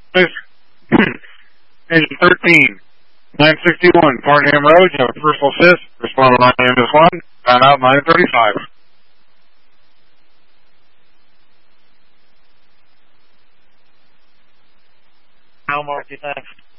Engine 13, 961, Farnham Road. You have a personal assist. Respond to 9-1. Found out 935. Now, Marky, thanks.